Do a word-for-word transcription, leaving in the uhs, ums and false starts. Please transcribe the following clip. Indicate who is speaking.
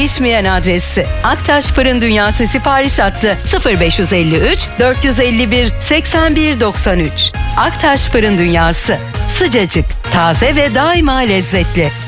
Speaker 1: değişmeyen adresi. Aktaş Fırın Dünyası sipariş hattı sıfır beş elli üç dört yüz elli bir seksen bir doksan üç. Aktaş Fırın Dünyası. Sıcacık, taze ve daima lezzetli.